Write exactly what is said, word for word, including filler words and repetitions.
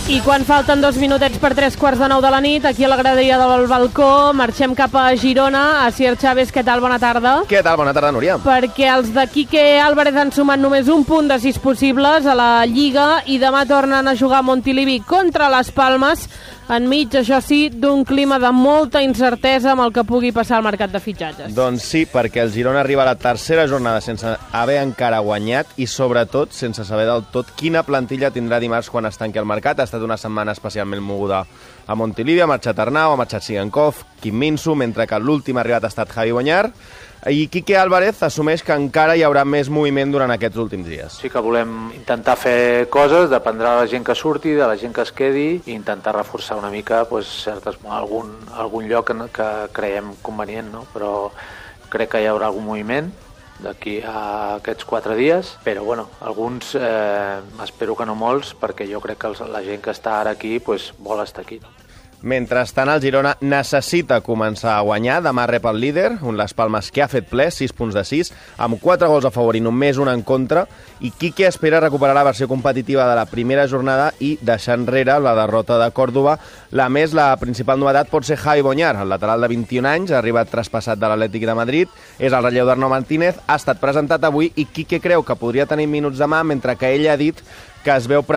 I quan falten dos minutets per tres quarts de nou de la nit, aquí a la graderia del balcó, marxem cap a Girona. Asier Chávez, què tal? Bona tarda. Què tal? Bona tarda, Núria. Perquè els de Quique Álvarez han sumat només un punt de sis possibles a la Lliga i demà tornen a jugar a Montilivi contra les Palmes, enmig, això sí, d'un clima de molta incertesa amb el que pugui passar al mercat de fitxatges. Doncs sí, perquè el Girona arriba a la tercera jornada sense haver encara guanyat i, sobretot, sense saber del tot quina plantilla tindrà dimarts quan es tanqui el mercat. Ha estat una setmana especialment moguda a Montilivi, ha marxat Arnau, ha marxat Sigankov, Kim Min-soo, mentre que l'últim arribat ha estat Javi Bonyar, i Quique Álvarez assumeix que encara hi haurà més moviment durant aquests últims dies. Sí que volem intentar fer coses, dependrà de la gent que surti, de la gent que es quedi, i intentar reforçar una mica pues, certes, algun, algun lloc que, que creiem convenient, no? Però crec que hi haurà algun moviment d'aquí a aquests quatre dies, però bueno, alguns eh, espero que no molts, perquè jo crec que els, la gent que està ara aquí pues, vol estar aquí. Mentrestant, el Girona necessita començar a guanyar. Demà rep el líder, un Las Palmes que ha fet ple, sis punts de sis, amb quatre gols a favor i només un en contra, i Quique espera recuperar la versió competitiva de la primera jornada i deixar enrere la derrota de Còrdova. La més, la principal novetat pot ser Javi Bonyar, el lateral de vint-i-un anys, ha arribat traspassat de l'Atlètic de Madrid, és el relleu d'Arnau Martínez, ha estat presentat avui i Quique creu que podria tenir minuts demà, mentre que ell ha dit que es veu